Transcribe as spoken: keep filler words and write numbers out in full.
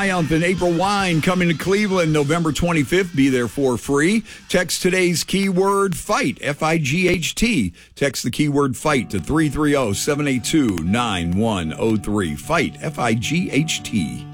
Triumph and April Wine coming to Cleveland November twenty-fifth. Be there for free. Text today's keyword FIGHT, F I G H T. Text the keyword FIGHT to three three zero, seven eight two, nine one zero three. FIGHT, F I G H T.